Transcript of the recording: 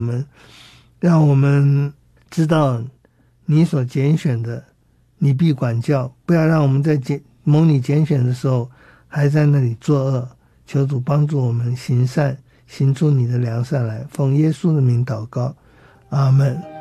让我们知道你所拣选的，你必管教，不要让我们在蒙你拣选的时候还在那里作恶。求主帮助我们行善，行出你的良善来，奉耶稣的名祷告，阿们。